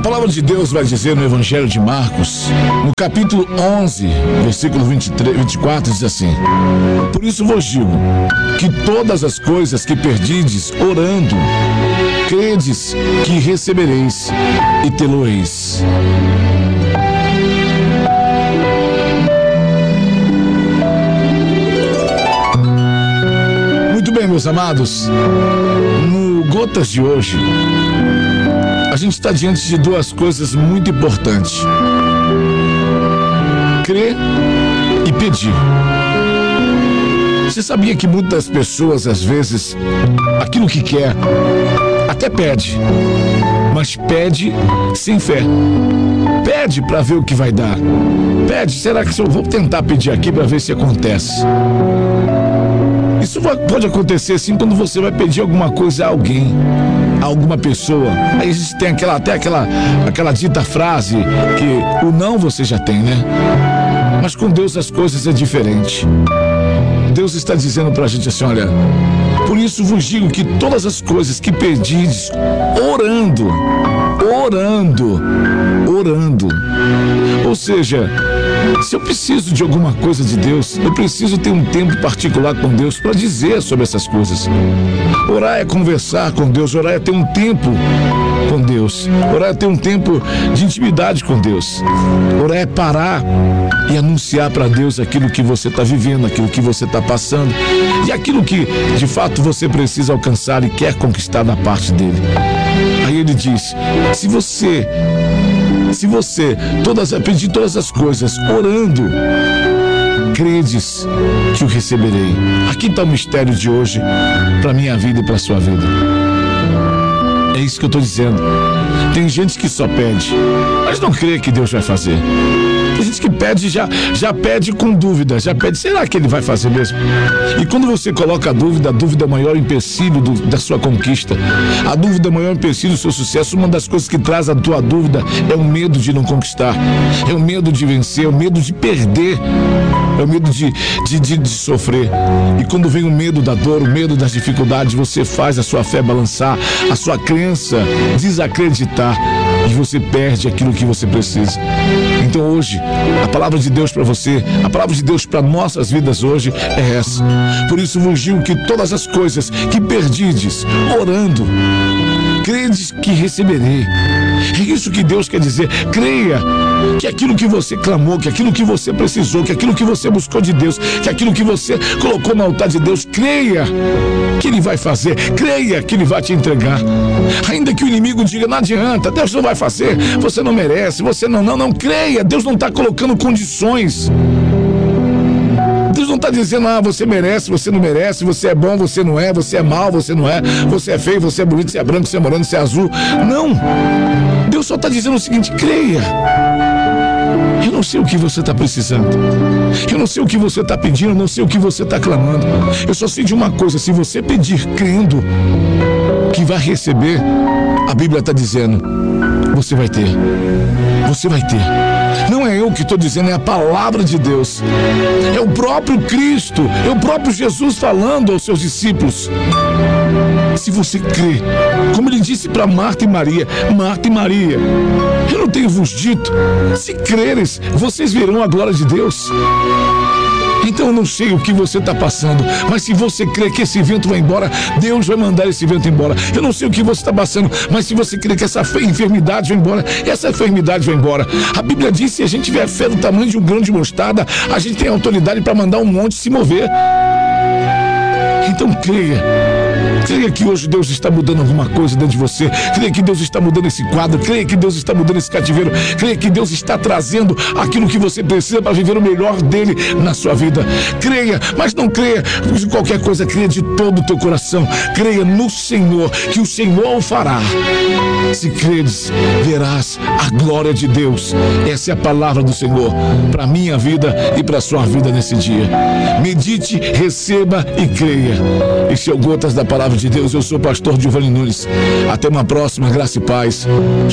palavra de Deus vai dizer no Evangelho de Marcos, no capítulo 11, versículo 24, diz assim: por isso vos digo, que todas as coisas que perdides orando, credes que recebereis e tê-lo-eis. Muito bem, meus amados, no Gotas de hoje, a gente está diante de duas coisas muito importantes: crer e pedir. Você sabia que muitas pessoas, às vezes, aquilo que quer, até pede, mas pede sem fé. Pede para ver o que vai dar. Pede, será que eu vou tentar pedir aqui para ver se acontece? Isso pode acontecer sim quando você vai pedir alguma coisa a alguém, a alguma pessoa. Aí a gente tem aquela dita frase que o não você já tem, né? Mas com Deus as coisas é diferente. Deus está dizendo pra gente assim: olha, por isso vos digo que todas as coisas que pedides orando, ou seja, se eu preciso de alguma coisa de Deus, eu preciso ter um tempo particular com Deus para dizer sobre essas coisas. Orar é conversar com Deus, orar é ter um tempo com Deus, orar é ter um tempo de intimidade com Deus, orar é parar e anunciar para Deus aquilo que você está vivendo, aquilo que você está passando e aquilo que de fato você precisa alcançar e quer conquistar da parte dele. Aí ele diz: se você pedir todas as coisas orando, credes que o receberei. Aqui está o mistério de hoje para a minha vida e para a sua vida. É isso que eu estou dizendo. Tem gente que só pede, mas não crê que Deus vai fazer. Tem gente que pede já pede com dúvida, já pede, será que ele vai fazer mesmo? E quando você coloca a dúvida é o maior empecilho da sua conquista. A dúvida é o maior empecilho do seu sucesso. Uma das coisas que traz a tua dúvida é o medo de não conquistar, é o medo de vencer, é o medo de perder, é o medo de sofrer. E quando vem o medo da dor, o medo das dificuldades, você faz a sua fé balançar, a sua crença desacreditar e você perde aquilo que você precisa. Então hoje, a palavra de Deus para você, a palavra de Deus para nossas vidas hoje é essa. Por isso vos digo que todas as coisas que perdides orando, credes que receberei. É isso que Deus quer dizer. Creia que aquilo que você clamou, que aquilo que você precisou, que aquilo que você buscou de Deus, que aquilo que você colocou no altar de Deus, creia que Ele vai fazer, creia que Ele vai te entregar. Ainda que o inimigo diga: não adianta, Deus não vai fazer, você não merece, você não creia. Deus não está colocando condições. Deus não está dizendo: você merece, você não merece, você é bom, você não é, você é mau, você não é, você é feio, você é bonito, você é branco, você é moreno, você é azul. Não. Deus só está dizendo o seguinte: creia. Eu não sei o que você está precisando, eu não sei o que você está pedindo, eu não sei o que você está clamando. Eu só sei de uma coisa: se você pedir crendo que vai receber, a Bíblia está dizendo, você vai ter. Você vai ter. Não é eu que estou dizendo, é a palavra de Deus. É o próprio Cristo, é o próprio Jesus falando aos seus discípulos. Se você crê, como ele disse para Marta e Maria: Marta e Maria, eu não tenho vos dito, se creres, vocês verão a glória de Deus. Então eu não sei o que você está passando, mas se você crê que esse vento vai embora, Deus vai mandar esse vento embora. Eu não sei o que você está passando, mas se você crê que essa enfermidade vai embora, essa enfermidade vai embora. A Bíblia diz que se a gente tiver fé do tamanho de um grão de mostarda, a gente tem autoridade para mandar um monte se mover. Então creia. Creia que hoje Deus está mudando alguma coisa dentro de você. Creia que Deus está mudando esse quadro. Creia que Deus está mudando esse cativeiro. Creia que Deus está trazendo aquilo que você precisa para viver o melhor dele na sua vida. Creia, mas não creia de qualquer coisa. Creia de todo o teu coração. Creia no Senhor, que o Senhor o fará. Se credes, verás a glória de Deus. Essa é a palavra do Senhor para a minha vida e para a sua vida nesse dia. Medite, receba e creia. Esse é o Gotas da Palavra de Deus. Eu sou o pastor Giovanni Nunes. Até uma próxima, graça e paz.